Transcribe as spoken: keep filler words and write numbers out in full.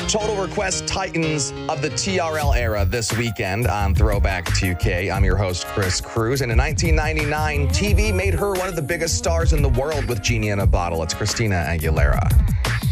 Total Request Titans of the T R L era this weekend on Throwback two K. I'm your host, Chris Cruz. And in nineteen ninety-nine, T V made her one of the biggest stars in the world with Genie in a Bottle. It's Christina Aguilera.